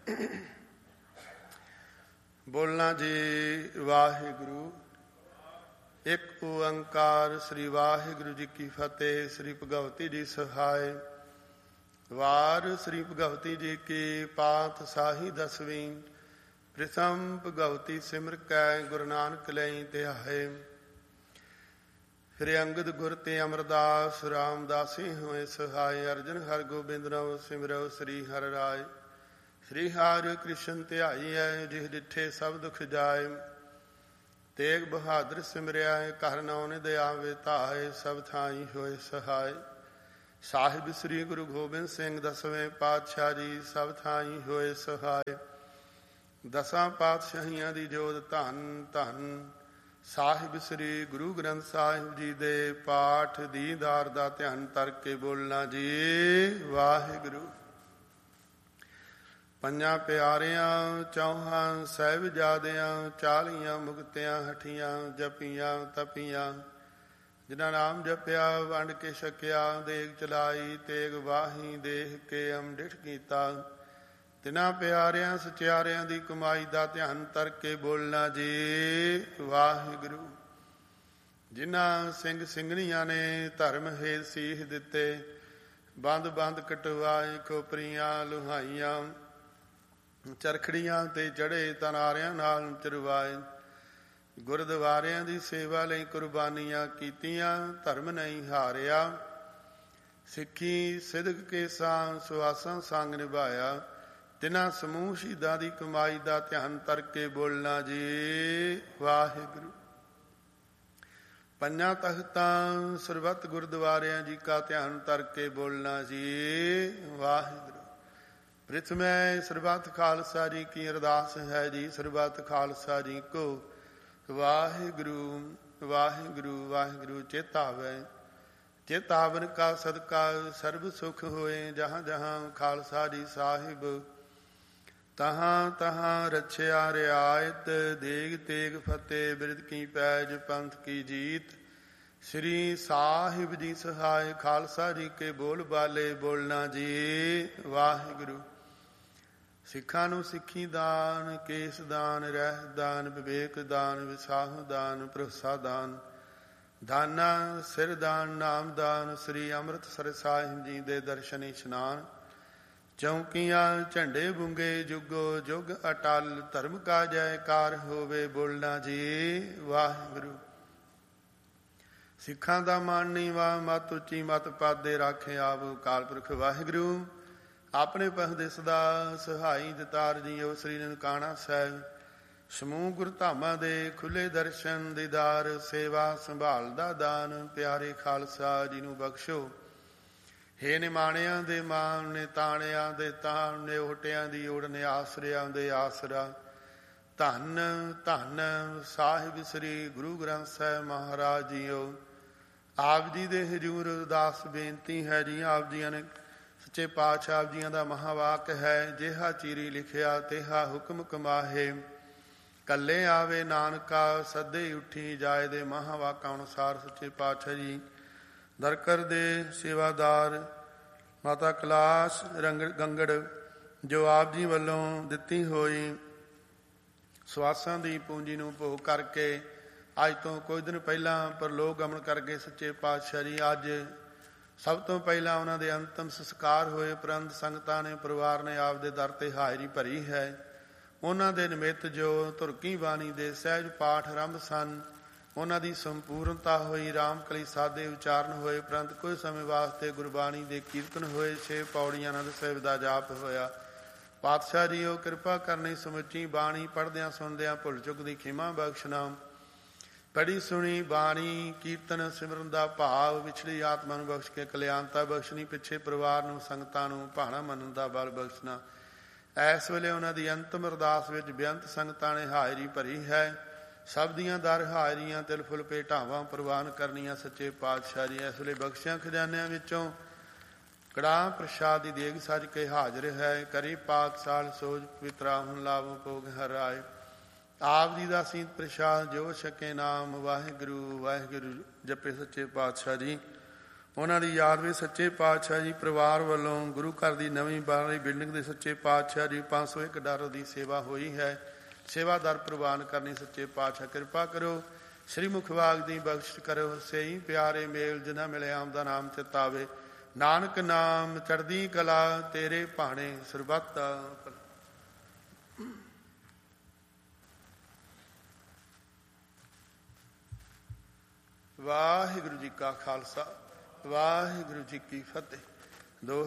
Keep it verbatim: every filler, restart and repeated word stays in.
ਬੋਲਣਾ ਜੀ ਵਾਹਿਗੁਰੂ। ਇੱਕ ਓੰਕਾਰ ਸ੍ਰੀ ਵਾਹਿਗੁਰੂ ਜੀ ਕੀ ਫਤਿਹ। ਸ੍ਰੀ ਭਗਵਤੀ ਜੀ ਸਹਾਇ। ਵਾਰ ਸ੍ਰੀ ਭਗਵਤੀ ਜੀ ਕੀ ਪਾਤ ਸਾਹੀ ਦਸਵੀਂ। ਪ੍ਰਥਮ ਭਗਵਤੀ ਸਿਮਰ ਕੈ ਗੁਰੂ ਨਾਨਕ ਲਈ ਧਿਆਏ। ਫਿਰ ਅੰਗਦ ਗੁਰ ਤੇ ਅਮਰਦਾਸ ਰਾਮਦਾਸੀ ਹੋਏ ਸਹਾਇ। ਅਰਜਨ ਹਰ ਗੋਬਿੰਦ ਨਉ ਸਿਮਰਉ ਸ੍ਰੀ ਹਰਿ ਰਾਇ। ਸ੍ਰੀ ਹਰਿ ਕ੍ਰਿਸ਼ਨ ਧਿਆਈਐ ਜਿਹ ਡਿਠੇ ਸਭ ਦੁਖ ਜਾਏ। ਤੇਗ ਬਹਾਦਰ ਸਿਮਰਿਆ ਘਰ ਨੌ ਨਿਧ ਆਵੇ ਧਾਏ। ਸਭ ਥਾਈ ਹੋਏ ਸਹਾਇ। ਸਾਹਿਬ ਸ੍ਰੀ ਗੁਰੂ ਗੋਬਿੰਦ ਸਿੰਘ ਦਸਵੇਂ ਪਾਤਸ਼ਾਹ ਜੀ ਸਭ ਥਾਈ ਹੋਏ ਸਹਾਇ। ਦਸਾਂ ਪਾਤਸ਼ਾਹੀਆਂ ਦੀ ਜੋਤ ਧੰਨ ਧੰਨ ਸਾਹਿਬ ਸ੍ਰੀ ਗੁਰੂ ਗ੍ਰੰਥ ਸਾਹਿਬ ਜੀ ਦੇ ਪਾਠ ਦੀਦਾਰ ਦਾ ਧਿਆਨ ਧਰ ਕੇ ਬੋਲਣਾ ਜੀ ਵਾਹਿਗੁਰੂ। ਪੰਜਾਂ ਪਿਆਰਿਆਂ ਚੌਹਾਂ ਸਾਹਿਬਜ਼ਾਦਿਆਂ ਚਾਲੀਆਂ ਮੁਕਤਿਆਂ ਹਠੀਆਂ ਜਪੀਆਂ ਤਪੀਆਂ। ਜਿਨ੍ਹਾਂ ਨਾਮ ਜਪਿਆ ਵੰਡ ਕੇ ਛਕਿਆ ਦੇਗ ਚਲਾਈ ਤੇਗ ਵਾਹੀ ਦੇਖ ਕੇ ਅੰਮ੍ਰਿਤ ਕੀਤਾ। ਤਿਨਾਂ ਪਿਆਰਿਆਂ ਸਚਿਆਰਿਆਂ ਦੀ ਕਮਾਈ ਦਾ ਧਿਆਨ ਧਰ ਕੇ ਬੋਲਣਾ ਜੀ ਵਾਹਿਗੁਰੂ। ਜਿਨ੍ਹਾਂ ਸਿੰਘ ਸਿੰਘਣੀਆਂ ਨੇ ਧਰਮ ਹੇਤ ਸੀਸ ਦਿੱਤੇ ਬੰਦ ਬੰਦ ਕਟਵਾਏ ਖੋਪਰੀਆਂ ਲੁਹਾਈਆਂ ਚਰਖੜੀਆਂ ਤੇ ਚੜ੍ਹੇ ਤਨਾਰਿਆਂ ਨਾਲ ਚਰਵਾਏ। ਗੁਰਦੁਆਰਿਆਂ ਦੀ ਸੇਵਾ ਲਈ ਕੁਰਬਾਨੀਆਂ ਕੀਤੀਆਂ ਧਰਮ ਨਹੀਂ ਹਾਰਿਆ। ਸਿੱਖੀ ਸਿਦਕ ਕੇ ਸਾਂ ਸੁਆਸਾਂ ਸੰਗ ਨਿਭਾਇਆ। ਤਿਨਾਂ ਸਮੂਹ ਸ਼ਹੀਦਾਂ ਦੀ ਕਮਾਈ ਦਾ ਧਿਆਨ ਧਰ ਕੇ ਬੋਲਣਾ ਜੀ ਵਾਹਿਗੁਰੂ। ਪੰਜਾਂ ਤਖਤਾਂ ਸਰਬੱਤ ਗੁਰਦੁਆਰਿਆਂ ਜੀ ਕਾ ਧਿਆਨ ਧਰ ਕੇ ਬੋਲਣਾ ਜੀ ਵਾਹਿਗੁਰੂ। ਪ੍ਰਿਥਮੈ ਸਰਬੱਤ ਖਾਲਸਾ ਜੀ ਕੀ ਅਰਦਾਸ ਹੈ ਜੀ। ਸਰਬੱਤ ਖਾਲਸਾ ਜੀ ਕੋ ਵਾਹਿਗੁਰੂ ਵਾਹਿਗੁਰੂ ਵਾਹਿਗੁਰੂ ਚੇਤਾਵੈ। ਚੇਤਾਵਨ ਕਾ ਸਦਕਾ ਸਰਬ ਸੁਖ ਹੋਏ। ਜਹਾਂ ਜਹਾਂ ਖਾਲਸਾ ਜੀ ਸਾਹਿਬ ਤਹਾਂ ਤਹਾਂ ਰਛਿਆ ਰਿਆਇਤ। ਦੇਗ ਤੇਗ ਫਤਿਹ ਬਿਰਦ ਕੀ ਪੈਜ ਪੰਥ ਕੀ ਜੀਤ। ਸ੍ਰੀ ਸਾਹਿਬ ਜੀ ਸਹਾਇ ਖਾਲਸਾ ਜੀ ਕੇ ਬੋਲ ਬਾਲੇ ਬੋਲਣਾ ਜੀ ਵਾਹਿਗੁਰੂ। ਸਿੱਖਾਂ ਨੂੰ ਸਿੱਖੀ ਦਾਨ ਕੇਸ ਦਾਨ ਰਹਿ ਦਾਨ ਵਿਵੇਕ ਦਾਨ ਵਿਸਾਹ ਦਾਨ ਭਰੋਸਾ ਦਾਨ ਦਾਨਾ ਸਿਰ ਦਾਨ ਨਾਮ ਦਾਨ। ਸ੍ਰੀ ਅੰਮ੍ਰਿਤਸਰ ਸਾਹਿਬ ਜੀ ਦੇ ਦਰਸ਼ਨ ਇਸ਼ਨਾਨ। ਚੌਂਕੀਆਂ ਝੰਡੇ ਬੁੰਗੇ ਜੁਗੋ ਜੁਗ ਅਟਲ। ਧਰਮ ਕਾ ਜੈਕਾਰ ਹੋਵੇ ਬੋਲਣਾ ਜੀ ਵਾਹਿਗੁਰੂ। ਸਿੱਖਾਂ ਦਾ ਮਾਣ ਨੀਵਾਂ ਮਤ ਉੱਚੀ ਮਤ ਪਾਦੇ ਰਾਖੇ ਆਪ ਅਕਾਲ ਪੁਰਖ ਵਾਹਿਗੁਰੂ। ਆਪਣੇ ਪਖਦੇ ਸਦਾ ਸਹਾਈ ਦਤਾਰ ਜੀਓ। ਸ੍ਰੀ ਨਨਕਾਣਾ ਸਾਹਿਬ ਸਮੂਹ ਗੁਰਧਾਮਾਂ ਦੇ ਖੁੱਲੇ ਦਰਸ਼ਨ ਦੀਦਾਰ ਸੇਵਾ ਸੰਭਾਲ ਦਾ ਦਾਨ। ਪਿਆਰੇ ਖਾਲਸਾ ਜੀ ਨੂੰ ਬਖਸ਼ੋ। ਹੇ ਨਿਮਾਣਿਆਂ ਦੇ ਮਾਣ ਨੇ ਤਾਣਿਆਂ ਦੇ ਤਾਣ ਨੇ ਓਟਿਆਂ ਦੀ ਓੜ ਨੇ ਆਸਰਿਆਂ ਦੇ ਆਸਰਾ। ਧੰਨ ਧੰਨ ਸਾਹਿਬ ਸ੍ਰੀ ਗੁਰੂ ਗ੍ਰੰਥ ਸਾਹਿਬ ਮਹਾਰਾਜ ਜੀਓ। ਆਪ ਜੀ ਦੇ ਹਜ਼ੂਰ ਅਰਦਾਸ ਬੇਨਤੀ ਹੈ ਜੀ। ਆਪ ਜੀਆਂ ਨੇ ਸੱਚੇ ਪਾਤਸ਼ਾਹ ਆਪ ਜੀਆਂ ਦਾ ਮਹਾਵਾਕ ਹੈ। ਜਿਹਾ ਚੀਰੀ ਲਿਖਿਆ ਤੇਹਾ ਹੁਕਮ ਕਮਾਹੇ। ਕੱਲੇ ਆਵੇ ਨਾਨਕਾ ਸੱਦੇ ਉੱਠੀ ਜਾਏ। ਦੇ ਮਹਾਵਾਕਾਂ ਅਨੁਸਾਰ ਸੱਚੇ ਪਾਤਸ਼ਾਹ ਜੀ ਦਰਕਰ ਦੇ ਸੇਵਾਦਾਰ ਮਾਤਾ ਕੈਲਾਸ਼ ਰੰਗ ਗੰਗੜ ਜੋ ਆਪ ਜੀ ਵੱਲੋਂ ਦਿੱਤੀ ਹੋਈ ਸਵਾਸਾਂ ਦੀ ਪੂੰਜੀ ਨੂੰ ਭੋਗ ਕਰਕੇ ਅੱਜ ਤੋਂ ਕੁਝ ਦਿਨ ਪਹਿਲਾਂ ਪਰਲੋਕ ਗਮਨ ਕਰ ਗਏ ਸੱਚੇ ਪਾਤਸ਼ਾਹ ਜੀ। ਅੱਜ ਸਭ ਤੋਂ ਪਹਿਲਾਂ ਉਹਨਾਂ ਦੇ ਅੰਤਮ ਸੰਸਕਾਰ ਹੋਏ ਉਪਰੰਤ ਸੰਗਤਾਂ ਨੇ ਪਰਿਵਾਰ ਨੇ ਆਪ ਦੇ ਦਰ ਤੇ ਹਾਜ਼ਰੀ ਭਰੀ ਹੈ। ਉਹਨਾਂ ਦੇ ਨਿਮਿਤ ਜੋ ਧੁਰਕੀ ਬਾਣੀ ਦੇ ਸਹਿਜ ਪਾਠ ਆਰੰਭ ਸਨ ਉਹਨਾਂ ਦੀ ਸੰਪੂਰਨਤਾ ਹੋਈ। ਰਾਮ ਕਲੀ ਸਾਦੇ ਉਚਾਰਨ ਹੋਏ ਉਪਰੰਤ ਕੁਝ ਸਮੇਂ ਵਾਸਤੇ ਗੁਰਬਾਣੀ ਦੇ ਕੀਰਤਨ ਹੋਏ। ਛੇ ਪੌੜੀਆਂ ਆਨੰਦ ਸਾਹਿਬ ਦਾ ਜਾਪ ਹੋਇਆ। ਪਾਤਸ਼ਾਹ ਜੀ ਉਹ ਕਿਰਪਾ ਕਰਨੀ ਸਮੁੱਚੀ ਬਾਣੀ ਪੜ੍ਹਦਿਆਂ ਸੁਣਦਿਆਂ ਭੁੱਲ ਚੁੱਕ ਦੀ ਖਿਮਾ ਬਖਸ਼ਣਾ। ਪੜ੍ਹੀ ਸੁਣੀ ਬਾਣੀ ਕੀਰਤਨ ਸਿਮਰਨ ਦਾ ਭਾਵ ਵਿਛੜੀ ਆਤਮਾ ਨੂੰ ਬਖਸ਼ ਕੇ ਕਲਿਆਣਤਾ ਬਖਸ਼ਣੀ। ਪਿੱਛੇ ਪਰਿਵਾਰ ਨੂੰ ਸੰਗਤਾਂ ਨੂੰ ਭਾਣਾ ਮੰਨਣ ਦਾ ਬਲ ਬਖਸ਼ਣਾ। ਇਸ ਵੇਲੇ ਉਹਨਾਂ ਦੀ ਅੰਤਮ ਅਰਦਾਸ ਵਿੱਚ ਬੇਅੰਤ ਸੰਗਤਾਂ ਨੇ ਹਾਜ਼ਰੀ ਭਰੀ ਹੈ। ਸਭ ਦੀਆਂ ਦਰ ਹਾਜ਼ਰੀਆਂ ਤਿਲ ਫੁੱਲ ਭੇਟਾਵਾਂ ਪ੍ਰਵਾਨ ਕਰਨੀਆਂ ਸੱਚੇ ਪਾਤਸ਼ਾਹ ਜੀ। ਇਸ ਵੇਲੇ ਬਖਸ਼ਿਆਂ ਖਜ਼ਾਨਿਆਂ ਵਿੱਚੋਂ ਕੜਾਹ ਪ੍ਰਸ਼ਾਦ ਦੀ ਦੇਗ ਸੱਜ ਕੇ ਹਾਜ਼ਰ ਹੈ। ਕਰੀ ਪਾਤਸ਼ਾਲ ਸੋਜ ਪਵਿੱਤਰਾ ਹੁਣ ਲਾਵੋ ਭੋਗ ਹਰਾਏ। ਆਪ ਜੀ ਦਾ ਸੀਤ ਪ੍ਰਸ਼ਾਦ ਜੋ ਛਕੇ ਨਾਮ ਵਾਹਿਗੁਰੂ ਵਾਹਿਗੁਰੂ ਜਪੇ ਸੱਚੇ ਪਾਤਸ਼ਾਹ ਜੀ। ਉਹਨਾਂ ਦੀ ਯਾਦ ਵਿੱਚ ਸੱਚੇ ਪਾਤਸ਼ਾਹ ਜੀ ਪਰਿਵਾਰ ਵੱਲੋਂ ਗੁਰੂ ਘਰ ਦੀ ਨਵੀਂ ਬਾਹਰਲੀ ਬਿਲਡਿੰਗ ਦੇ ਸੱਚੇ ਪਾਤਸ਼ਾਹ ਜੀ ਪੰਜ ਸੌ ਇੱਕ ਡਾਲਰ ਦੀ ਸੇਵਾ ਹੋਈ ਹੈ। ਸੇਵਾਦਾਰ ਪ੍ਰਵਾਨ ਕਰਨੀ ਸੱਚੇ ਪਾਤਸ਼ਾਹ ਕਿਰਪਾ ਕਰੋ। ਸ੍ਰੀ ਮੁਖਵਾਗ ਦੀ ਬਖਸ਼ਿਸ਼ ਕਰੋ। ਸਹੀ ਪਿਆਰੇ ਮੇਲ ਜਿਨ੍ਹਾਂ ਮਿਲੇ ਆਮ ਦਾ ਨਾਮ ਚਿਤਾਵੇ। ਨਾਨਕ ਨਾਮ ਚੜ੍ਹਦੀ ਕਲਾ ਤੇਰੇ ਭਾਣੇ ਸਰਬੱਤ। ਵਾਹਿਗੁਰੂ ਜੀ ਕਾ ਖਾਲਸਾ ਵਾਹਿਗੁਰੂ ਜੀ ਕੀ ਫਤਿਹ। ਦੋ